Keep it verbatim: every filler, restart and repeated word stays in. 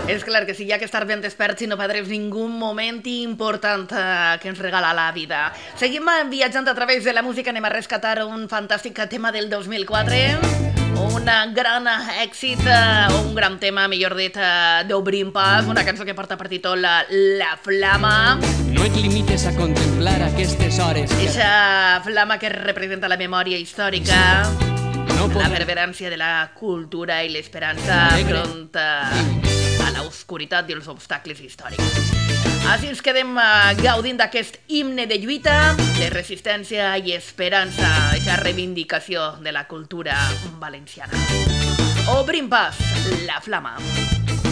És clar que sí, hi ha que estar ben desperts i no perdre's ningú moment important eh, que ens regala la vida. Seguim viatjant a través de la música, anem a rescatar un fantàstic tema del dos mil quatre, un gran èxit, eh, o un gran tema, millor dit, eh, d'Obrim Pas, una cançó que porta per títol La, la Flama. No et limites a contemplar aquestes hores. Eixa flama que representa la memòria històrica, No la podrà... perverança de la cultura i l'esperança enfront a l'oscuritat i els obstacles històrics. Així ens quedem uh, gaudint d'aquest himne de lluita, de resistència i esperança, aquesta reivindicació de la cultura valenciana. Obrim pas, la flama.